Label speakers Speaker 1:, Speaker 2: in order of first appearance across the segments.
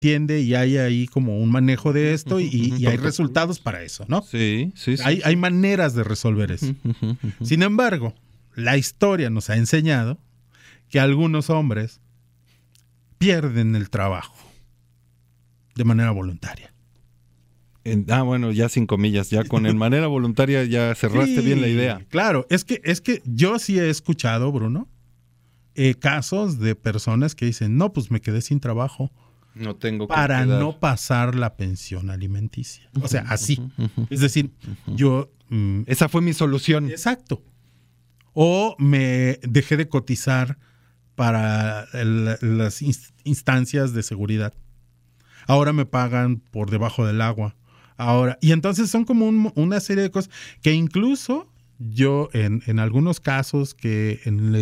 Speaker 1: entiende y hay ahí como un manejo de esto y hay resultados para eso, ¿no?
Speaker 2: Sí.
Speaker 1: Hay maneras de resolver eso. Sin embargo, la historia nos ha enseñado que algunos hombres pierden el trabajo de manera voluntaria.
Speaker 2: Bueno, ya sin comillas, ya con en manera voluntaria ya cerraste bien la idea.
Speaker 1: Claro, es que yo sí he escuchado, Bruno, casos de personas que dicen, no, pues me quedé sin trabajo.
Speaker 2: No tengo que
Speaker 1: para
Speaker 2: quedar.
Speaker 1: No pasar la pensión alimenticia. O sea, así. Es decir, yo...
Speaker 2: esa fue mi solución.
Speaker 1: Exacto. O me dejé de cotizar para las instancias de seguridad. Ahora me pagan por debajo del agua. Y entonces son como una serie de cosas que incluso yo en algunos casos en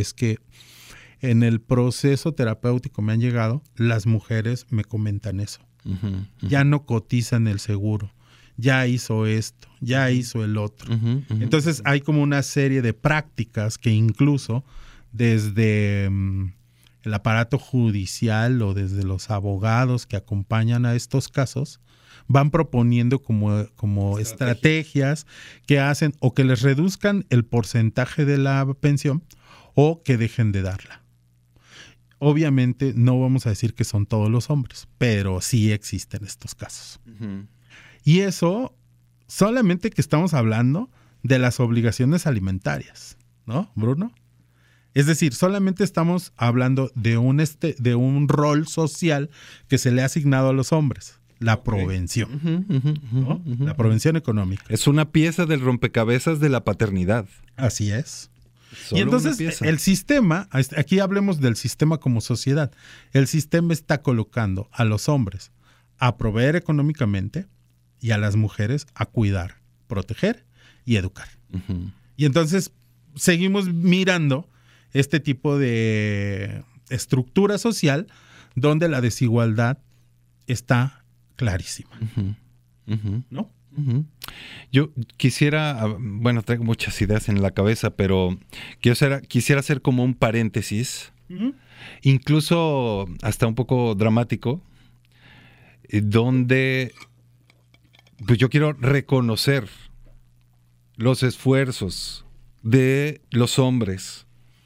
Speaker 1: el proceso terapéutico me han llegado, las mujeres me comentan eso. Ya no cotizan el seguro, ya hizo esto, ya hizo el otro. Entonces hay como una serie de prácticas que incluso desde el aparato judicial o desde los abogados que acompañan a estos casos van proponiendo como estrategias que hacen o que les reduzcan el porcentaje de la pensión o que dejen de darla. Obviamente no vamos a decir que son todos los hombres, pero sí existen estos casos. Y eso solamente que estamos hablando de las obligaciones alimentarias, ¿no, Bruno? Es decir, solamente estamos hablando de un rol social que se le ha asignado a los hombres. La prevención, ¿no? La prevención económica.
Speaker 2: Es una pieza del rompecabezas de la paternidad.
Speaker 1: Así es.
Speaker 2: Solo
Speaker 1: y entonces el sistema, aquí hablemos del sistema como sociedad, el sistema está colocando a los hombres a proveer económicamente y a las mujeres a cuidar, proteger y educar. Y entonces seguimos mirando este tipo de estructura social donde la desigualdad está clarísima. ¿No?
Speaker 2: Yo quisiera, bueno, traigo muchas ideas en la cabeza, pero quisiera hacer como un paréntesis, incluso hasta un poco dramático, donde pues yo quiero reconocer los esfuerzos de los hombres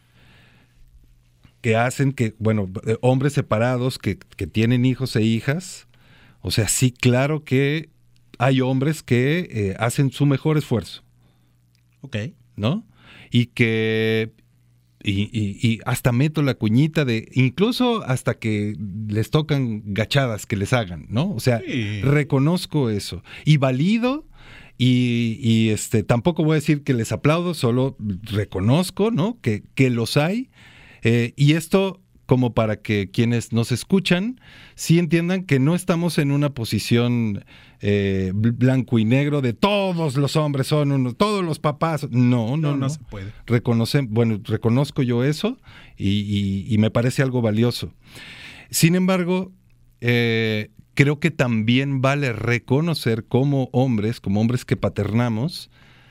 Speaker 2: que hacen que, bueno, hombres separados que tienen hijos e hijas. O sea, sí, claro que hay hombres que hacen su mejor esfuerzo.
Speaker 1: Ok.
Speaker 2: ¿No? Y que... Y hasta meto la cuñita de... Incluso hasta que les tocan gachadas que les hagan, ¿no? O sea, reconozco eso. Y valido... Y tampoco voy a decir que les aplaudo, solo reconozco, ¿no? Que los hay. Y esto... como para que quienes nos escuchan sí entiendan que no estamos en una posición blanco y negro de todos los hombres son unos, todos los papás. No
Speaker 1: se puede.
Speaker 2: Reconozco yo eso y me parece algo valioso. Sin embargo, creo que también vale reconocer como hombres que paternamos,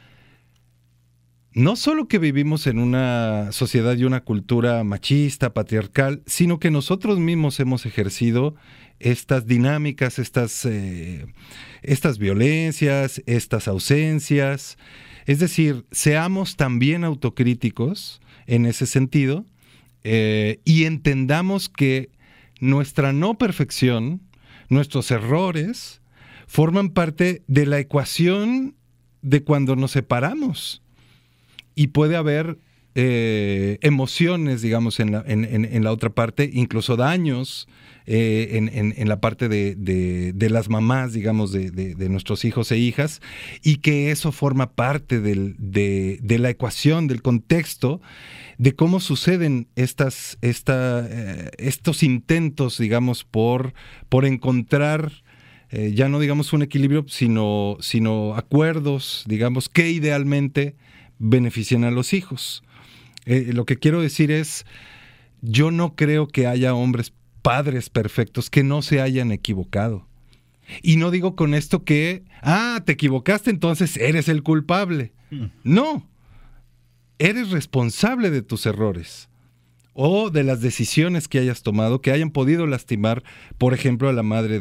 Speaker 2: no solo que vivimos en una sociedad y una cultura machista, patriarcal, sino que nosotros mismos hemos ejercido estas dinámicas, estas violencias, estas ausencias. Es decir, seamos también autocríticos en ese sentido y entendamos que nuestra no perfección, nuestros errores, forman parte de la ecuación de cuando nos separamos. Y puede haber emociones, digamos, en la otra parte, incluso daños en la parte de las mamás, digamos, de nuestros hijos e hijas, y que eso forma parte de la ecuación, del contexto, de cómo suceden estos intentos, digamos, por encontrar, ya no digamos un equilibrio, sino acuerdos, digamos, que idealmente benefician a los hijos. Lo que quiero decir es, yo no creo que haya hombres padres perfectos que no se hayan equivocado. Y no digo con esto que, te equivocaste, entonces eres el culpable. No, eres responsable de tus errores. o de las decisiones que hayas tomado que hayan podido lastimar, por ejemplo, a la madre